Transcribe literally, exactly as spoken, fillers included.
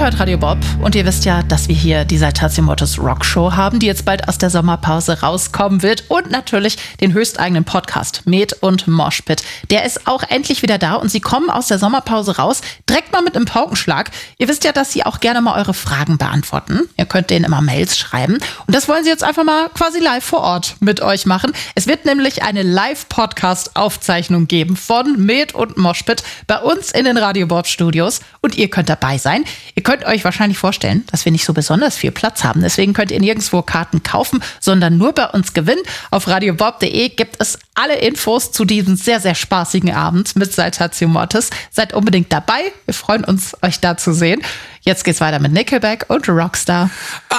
hört Radio Bob und ihr wisst ja, dass wir hier die Saltatio Mortis Rock Show haben, die jetzt bald aus der Sommerpause rauskommen wird und natürlich den höchsteigenen Podcast Met und Moshpit. Der ist auch endlich wieder da und sie kommen aus der Sommerpause raus, direkt mal mit einem Paukenschlag. Ihr wisst ja, dass sie auch gerne mal eure Fragen beantworten. Ihr könnt denen immer Mails schreiben und das wollen sie jetzt einfach mal quasi live vor Ort mit euch machen. Es wird nämlich eine Live-Podcast-Aufzeichnung geben von Met und Moshpit bei uns in den Radio Bob Studios und ihr könnt dabei sein. Ihr könnt euch wahrscheinlich vorstellen, dass wir nicht so besonders viel Platz haben. Deswegen könnt ihr nirgendwo Karten kaufen, sondern nur bei uns gewinnen. Auf radiobob punkt de gibt es alle Infos zu diesem sehr, sehr spaßigen Abend mit Saltatio Mortis. Seid unbedingt dabei. Wir freuen uns, euch da zu sehen. Jetzt geht's weiter mit Nickelback und Rockstar.